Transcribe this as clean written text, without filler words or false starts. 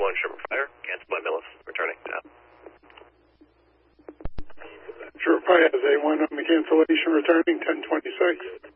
Sherman Fire, cancel by Millis, returning now. Sherman Fire has A1 on the cancellation, returning 1026.